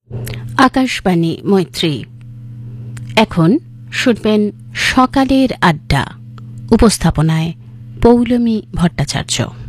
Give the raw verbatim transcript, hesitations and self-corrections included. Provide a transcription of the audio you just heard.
আকাশবাণী মৈত্রী। এখন শুনবেন সকালের আড্ডা, উপস্থাপনায় পৌলমী ভট্টাচার্য।